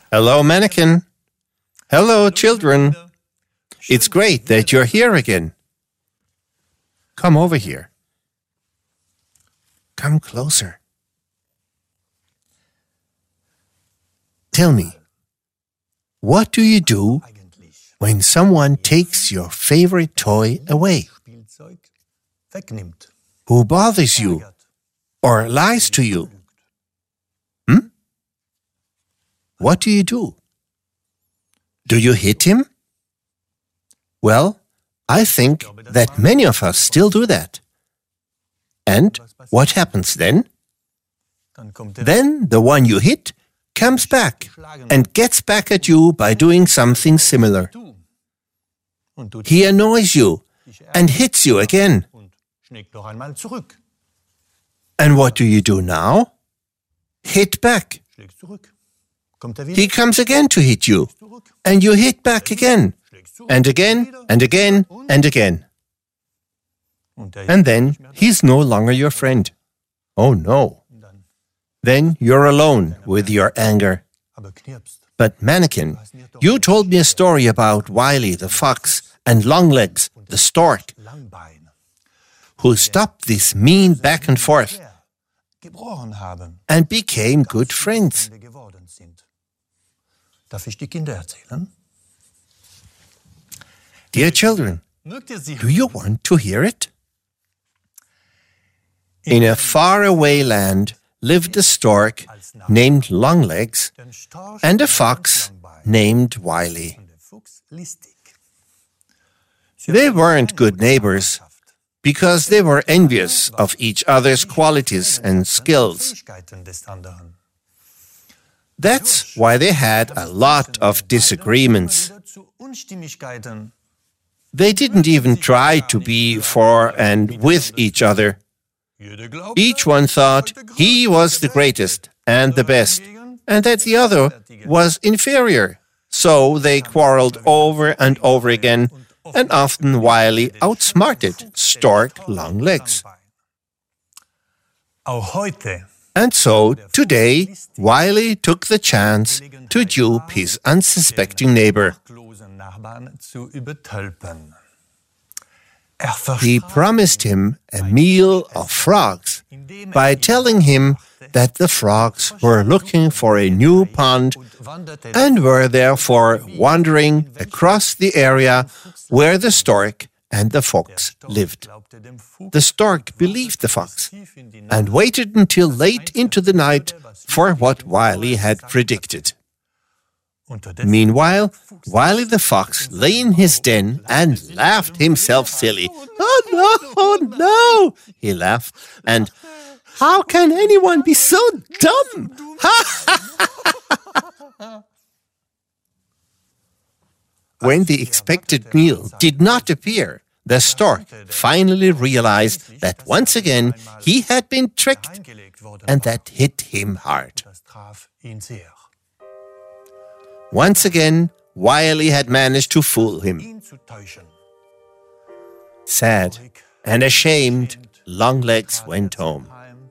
Hello, mannequin. Hello, children. It's great that you're here again. Come over here. Come closer. Tell me, what do you do when someone takes your favorite toy away? Who bothers you or lies to you? What do you do? Do you hit him? Well, I think that many of us still do that. And what happens then? Then the one you hit comes back and gets back at you by doing something similar. He annoys you and hits you again. And what do you do now? Hit back. He comes again to hit you, and you hit back again, and again, and again, and again. And then he's no longer your friend. Oh no. Then you're alone with your anger. But mannequin, you told me a story about Wiley the fox and Longlegs the stork, who stopped this mean back and forth and became good friends. Dear children, do you want to hear it? In a faraway land lived a stork named Longlegs and a fox named Wiley. They weren't good neighbors because they were envious of each other's qualities and skills. That's why they had a lot of disagreements. They didn't even try to be for and with each other. Each one thought he was the greatest and the best, and that the other was inferior. So they quarreled over and over again, and often Wiley outsmarted Stork Longlegs. And so, today, Wiley took the chance to dupe his unsuspecting neighbor. He promised him a meal of frogs by telling him that the frogs were looking for a new pond and were therefore wandering across the area where the stork and the fox lived. The stork believed the fox and waited until late into the night for what Wiley had predicted. Meanwhile, Wiley the fox lay in his den and laughed himself silly. Oh no, he laughed, and how can anyone be so dumb? When the expected meal did not appear, the stork finally realized that once again he had been tricked, and that hit him hard. Once again, Wiley had managed to fool him. Sad and ashamed, Longlegs went home.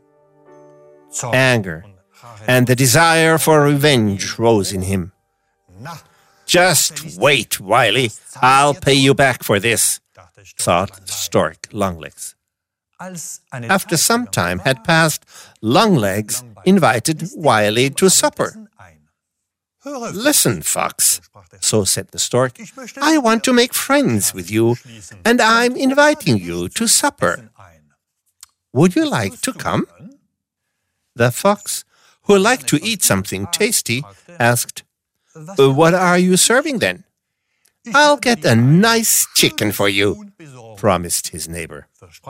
Anger and the desire for revenge rose in him. Just wait, Wiley, I'll pay you back for this, thought Stork Longlegs. After some time had passed, Longlegs invited Wiley to supper. Listen, fox, so said the stork, I want to make friends with you, and I'm inviting you to supper. Would you like to come? The fox, who liked to eat something tasty, asked, What are you serving then? I'll get a nice chicken for you, promised his neighbor.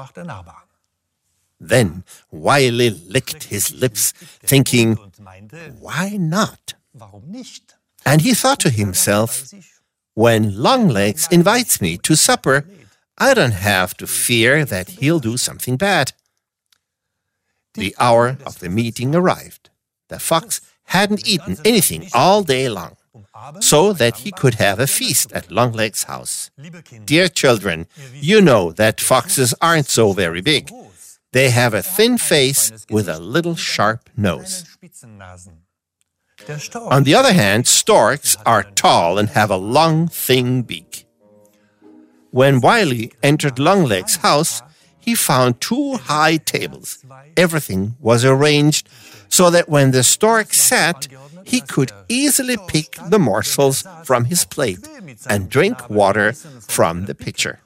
Then Wiley licked his lips, thinking, why not? And he thought to himself, when Longlegs invites me to supper, I don't have to fear that he'll do something bad. The hour of the meeting arrived. The fox hadn't eaten anything all day long, so that he could have a feast at Longlegs' house. Dear children, you know that foxes aren't so very big. They have a thin face with a little sharp nose. On the other hand, storks are tall and have a long, thin beak. When Wiley entered Longlegs' house, he found 2 high tables. Everything was arranged so that when the stork sat, he could easily pick the morsels from his plate and drink water from the pitcher.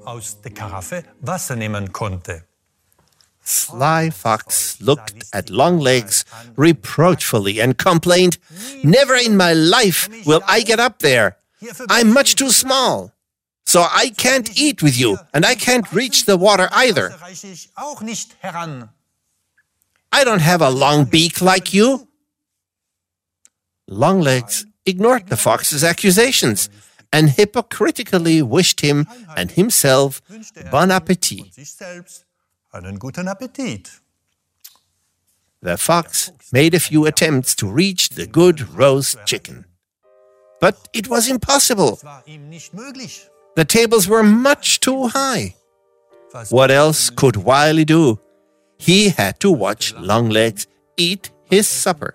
Sly Fox looked at Longlegs reproachfully and complained, "Never in my life will I get up there. I'm much too small. So I can't eat with you, and I can't reach the water either. I don't have a long beak like you." Longlegs ignored the fox's accusations and hypocritically wished him and himself bon appétit. The fox made a few attempts to reach the good roast chicken, but it was impossible. The tables were much too high. What else could Wiley do? He had to watch Longlegs eat his supper.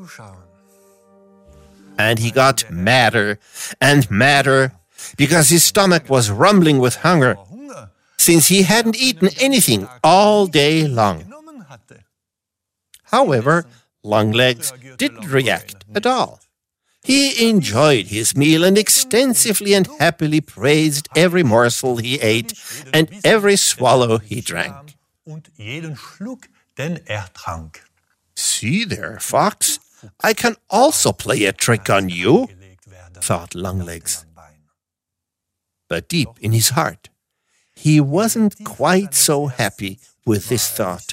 And he got madder and madder because his stomach was rumbling with hunger, since he hadn't eaten anything all day long. However, Longlegs didn't react at all. He enjoyed his meal and extensively and happily praised every morsel he ate and every swallow he drank. "See there, Fox, I can also play a trick on you," thought Longlegs. But deep in his heart, he wasn't quite so happy with this thought.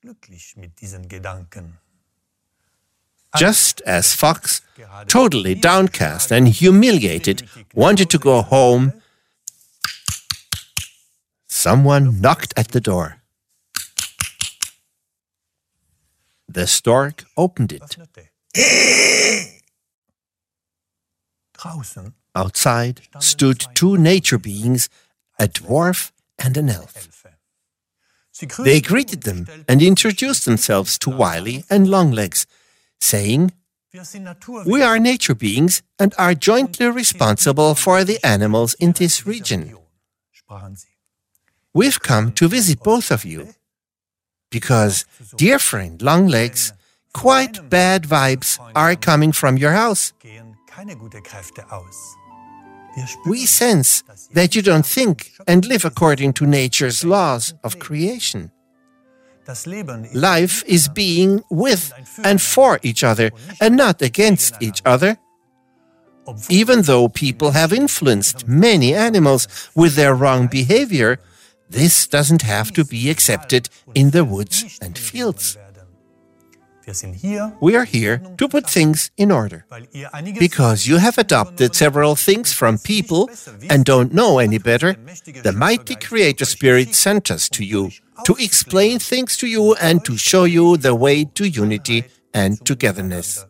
Just as Fox, totally downcast and humiliated, wanted to go home, someone knocked at the door. The stork opened it. Outside stood 2 nature beings, a dwarf and an elf. They greeted them and introduced themselves to Wiley and Longlegs, saying, "We are nature beings and are jointly responsible for the animals in this region. We've come to visit both of you because, dear friend Longlegs, quite bad vibes are coming from your house. We sense that you don't think and live according to nature's laws of creation. Life is being with and for each other and not against each other. Even though people have influenced many animals with their wrong behavior, this doesn't have to be accepted in the woods and fields. We are here to put things in order. Because you have adopted several things from people and don't know any better, the mighty Creator Spirit sent us to you to explain things to you and to show you the way to unity and togetherness."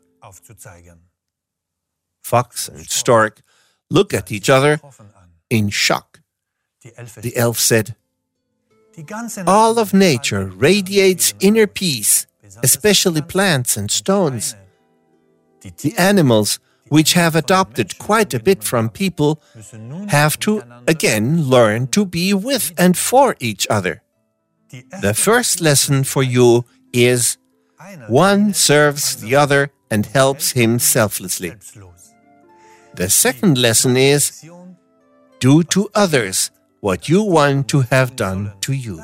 Fox and stork looked at each other in shock. The elf said, "All of nature radiates inner peace, especially plants and stones. The animals, which have adopted quite a bit from people, have to again learn to be with and for each other. The first lesson for you is, one serves the other and helps him selflessly. The second lesson is, do to others what you want to have done to you."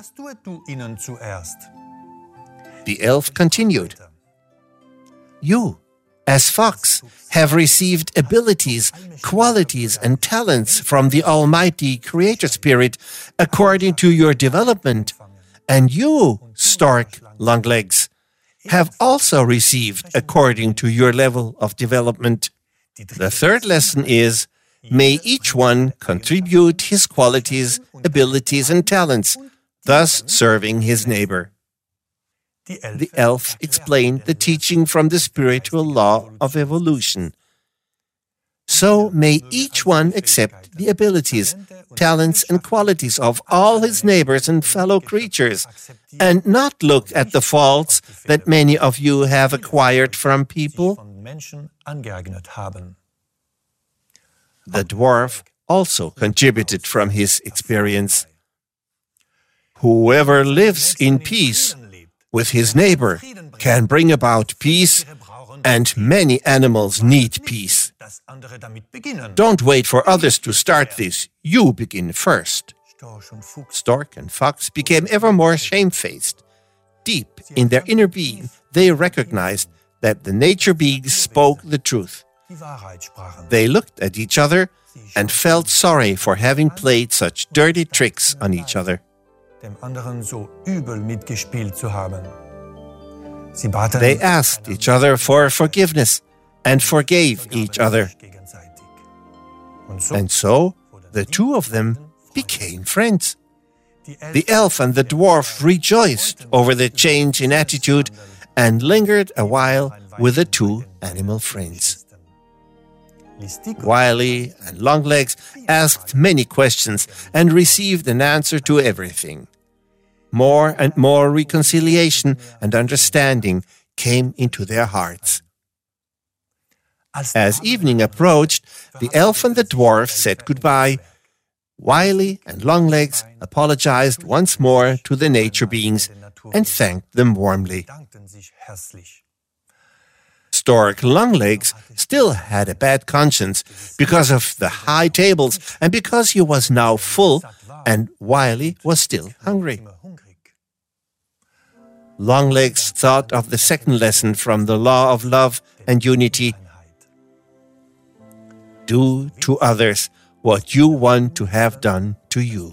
The elf continued, "You, as Fox, have received abilities, qualities, and talents from the Almighty Creator Spirit according to your development, and you, stork Longlegs, have also received according to your level of development. The third lesson is, may each one contribute his qualities, abilities, and talents, thus serving his neighbor." The elf explained the teaching from the spiritual law of evolution. So may each one accept the abilities, talents, and qualities of all his neighbors and fellow creatures, and not look at the faults that many of you have acquired from people. The dwarf also contributed from his experience. Whoever lives in peace with his neighbor can bring about peace, and many animals need peace. Don't wait for others to start this. You begin first. Stork and fox became ever more shamefaced. Deep in their inner being, they recognized that the nature beings spoke the truth. They looked at each other and felt sorry for having played such dirty tricks on each other. They asked each other for forgiveness and forgave each other. And so the two of them became friends. The elf and the dwarf rejoiced over the change in attitude and lingered a while with the two animal friends. Wily and Longlegs asked many questions and received an answer to everything. More and more reconciliation and understanding came into their hearts. As evening approached, the elf and the dwarf said goodbye. Wily and Longlegs apologized once more to the nature beings and thanked them warmly. Stork Longlegs still had a bad conscience because of the high tables and because he was now full and Wily was still hungry. Longlegs thought of the second lesson from the law of love and unity. Do to others what you want to have done to you.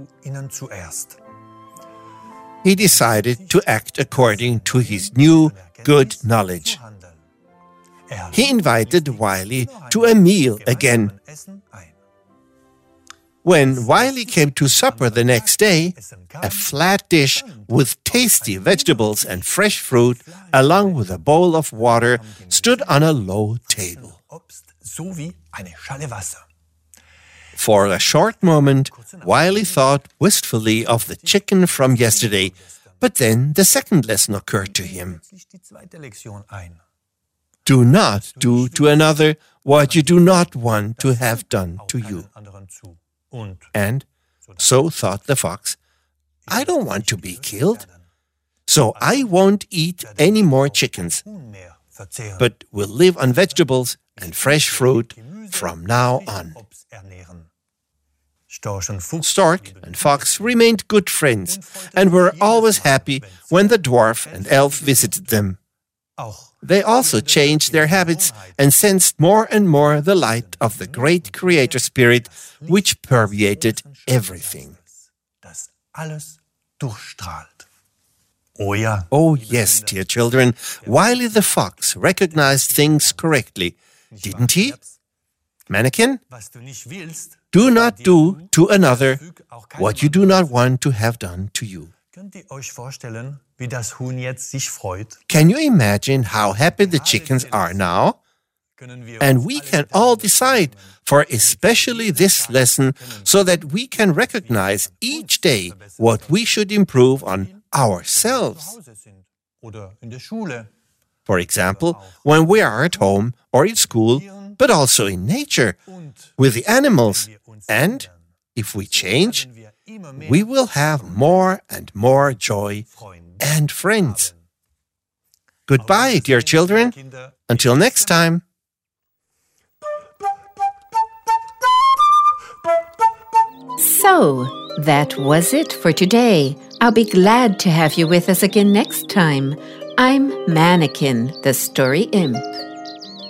He decided to act according to his new good knowledge. He invited Wily to a meal again. When Wily came to supper the next day, a flat dish with tasty vegetables and fresh fruit, along with a bowl of water, stood on a low table. For a short moment, Wily thought wistfully of the chicken from yesterday, but then the second lesson occurred to him. Do not do to another what you do not want to have done to you. And so thought the fox, I don't want to be killed, so I won't eat any more chickens, but will live on vegetables and fresh fruit from now on. Stork and fox remained good friends and were always happy when the dwarf and elf visited them. They also changed their habits and sensed more and more the light of the great creator spirit which permeated everything. Oh yes, dear children, Wily the fox recognized things correctly, didn't he? Mannequin, do not do to another what you do not want to have done to you. Can you imagine how happy the chickens are now? And we can all decide for especially this lesson so that we can recognize each day what we should improve on ourselves. For example, when we are at home or in school, but also in nature, with the animals. And if we change, we will have more and more joy and friends. Goodbye, dear children. Until next time. So, that was it for today. I'll be glad to have you with us again next time. I'm Mannequin, the Story Imp.